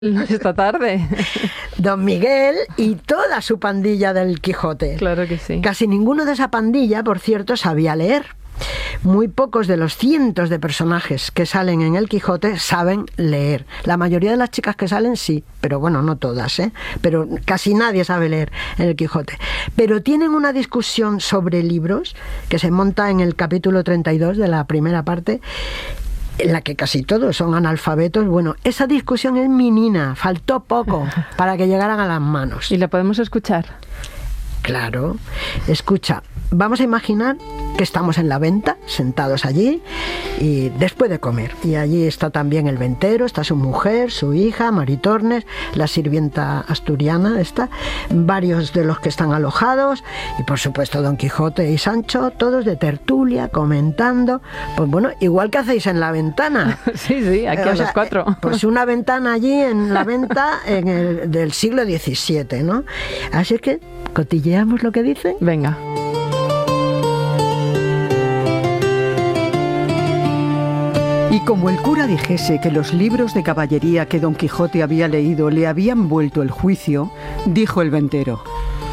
esta tarde. Don Miguel y toda su pandilla del Quijote. Claro que sí. Casi ninguno de esa pandilla, por cierto, sabía leer. Muy pocos de los cientos de personajes que salen en el Quijote saben leer. La mayoría de las chicas que salen sí, pero bueno, no todas, ¿eh? Pero casi nadie sabe leer en el Quijote. Pero tienen una discusión sobre libros que se monta en el capítulo 32 de la primera parte, en la que casi todos son analfabetos. Bueno, esa discusión es menina, faltó poco para que llegaran a las manos. ¿Y la podemos escuchar? Claro, escucha, vamos a imaginar que estamos en la venta, sentados allí, y después de comer. Y allí está también el ventero, está su mujer, su hija, Maritornes, la sirvienta asturiana, varios de los que están alojados, y por supuesto Don Quijote y Sancho, todos de tertulia, comentando. Pues bueno, igual que hacéis en la ventana. Sí, aquí a los cuatro. Pues una ventana allí en la venta del siglo XVII, ¿no? Así que cotilleamos lo que dicen. Venga. Y como el cura dijese que los libros de caballería que Don Quijote había leído le habían vuelto el juicio, dijo el ventero: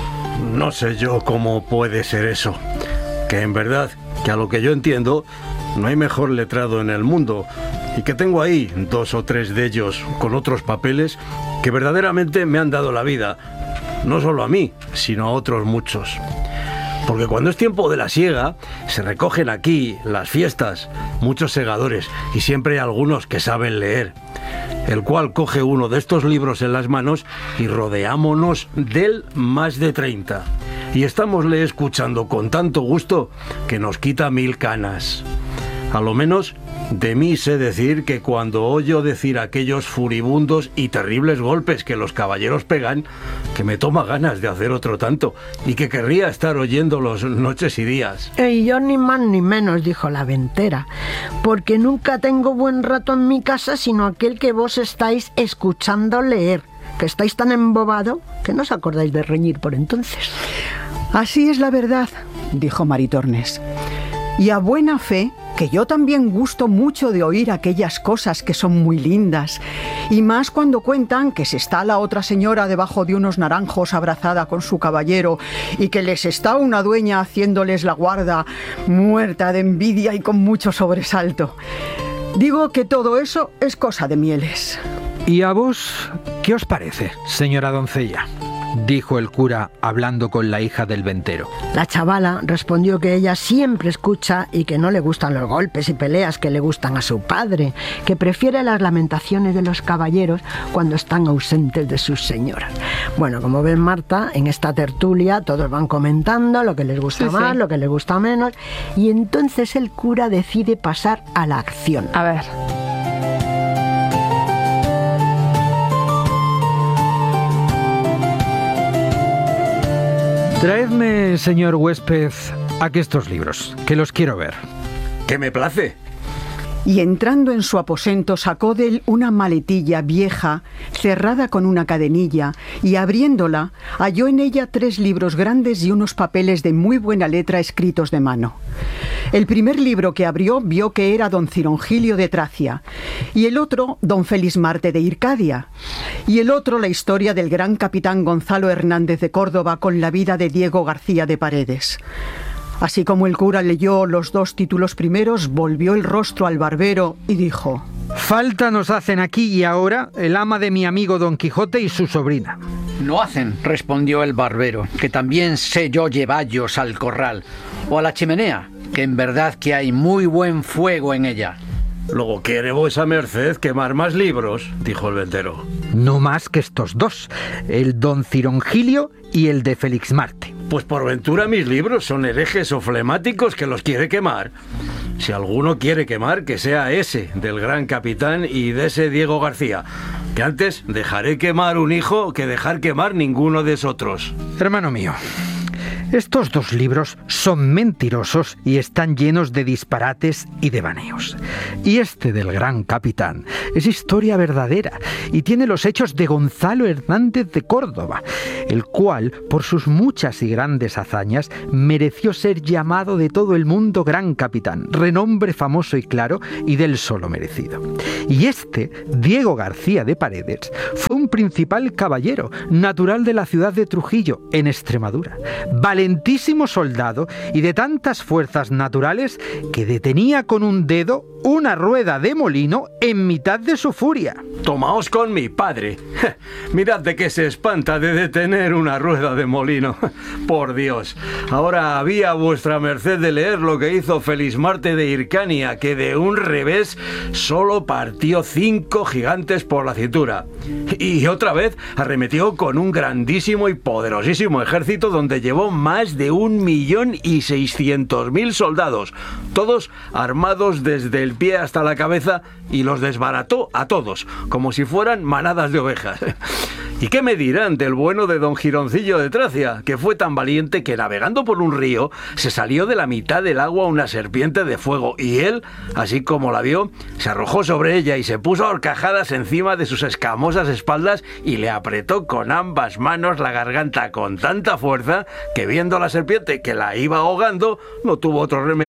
No sé yo cómo puede ser eso, que en verdad, que a lo que yo entiendo, no hay mejor letrado en el mundo, y que tengo ahí 2 o 3 de ellos con otros papeles que verdaderamente me han dado la vida, no solo a mí, sino a otros muchos. Porque cuando es tiempo de la siega, se recogen aquí las fiestas, muchos segadores, y siempre hay algunos que saben leer, el cual coge uno de estos libros en las manos y rodeámonos del más de 30. Y estámosle escuchando con tanto gusto que nos quita 1000 canas. A lo menos de mí sé decir que cuando oyo decir aquellos furibundos y terribles golpes que los caballeros pegan, que me toma ganas de hacer otro tanto, y que querría estar oyéndolos noches y días. Y yo ni más ni menos, dijo la ventera, porque nunca tengo buen rato en mi casa sino aquel que vos estáis escuchando leer, que estáis tan embobado que no os acordáis de reñir por entonces. Así es la verdad, dijo Maritornes, y a buena fe que yo también gusto mucho de oír aquellas cosas que son muy lindas, y más cuando cuentan que se está la otra señora debajo de unos naranjos abrazada con su caballero, y que les está una dueña haciéndoles la guarda, muerta de envidia y con mucho sobresalto. Digo que todo eso es cosa de mieles. ¿Y a vos qué os parece, señora doncella?, dijo el cura hablando con la hija del ventero. La chavala respondió que ella siempre escucha y que no le gustan los golpes y peleas que le gustan a su padre, que prefiere las lamentaciones de los caballeros cuando están ausentes de sus señoras. Bueno, como ven, Marta, en esta tertulia todos van comentando lo que les gusta más, lo que les gusta menos, y entonces el cura decide pasar a la acción. A ver. Traedme, señor huésped, aquí estos libros, que los quiero ver. ¡Que me place! Y entrando en su aposento sacó de él una maletilla vieja, cerrada con una cadenilla, y abriéndola, halló en ella 3 libros grandes y unos papeles de muy buena letra escritos de mano. El primer libro que abrió vio que era Don Cirongilio de Tracia, y el otro Don Felismarte de Hircadia, y el otro la historia del gran capitán Gonzalo Hernández de Córdoba con la vida de Diego García de Paredes. Así como el cura leyó los 2 títulos primeros, volvió el rostro al barbero y dijo: Falta nos hacen aquí y ahora el ama de mi amigo Don Quijote y su sobrina. No hacen, respondió el barbero, que también sé yo llevallos al corral, o a la chimenea, que en verdad que hay muy buen fuego en ella. Luego quiere vuesa merced quemar más libros, dijo el ventero. No más que estos 2, el Don Cirongilio y el de Felismarte. Pues por ventura mis libros son herejes o flemáticos que los quiere quemar. Si alguno quiere quemar, que sea ese, del gran capitán y de ese Diego García, que antes dejaré quemar un hijo que dejar quemar ninguno de esos otros. Hermano mío, Estos dos libros son mentirosos y están llenos de disparates y devaneos. Y este del Gran Capitán es historia verdadera y tiene los hechos de Gonzalo Hernández de Córdoba, el cual, por sus muchas y grandes hazañas, mereció ser llamado de todo el mundo Gran Capitán, renombre famoso y claro y del solo merecido. Y este, Diego García de Paredes, fue un principal caballero, natural de la ciudad de Trujillo, en Extremadura, valentísimo soldado y de tantas fuerzas naturales que detenía con un dedo una rueda de molino en mitad de su furia. Tomaos con mi padre. Mirad de qué se espanta de detener una rueda de molino. Por Dios. Ahora había vuestra merced de leer lo que hizo Felismarte de Hircania, que de un revés solo partió 5 gigantes por la cintura. Y otra vez arremetió con un grandísimo y poderosísimo ejército donde llevó más de 1.600.000 soldados, todos armados desde el pie hasta la cabeza, y los desbarató a todos, como si fueran manadas de ovejas. ¿Y qué me dirán del bueno de don Gironcillo de Tracia, que fue tan valiente que navegando por un río se salió de la mitad del agua una serpiente de fuego, y él, así como la vio, se arrojó sobre ella y se puso a horcajadas encima de sus escamosas espaldas y le apretó con ambas manos la garganta con tanta fuerza que, viendo a la serpiente que la iba ahogando, no tuvo otro remedio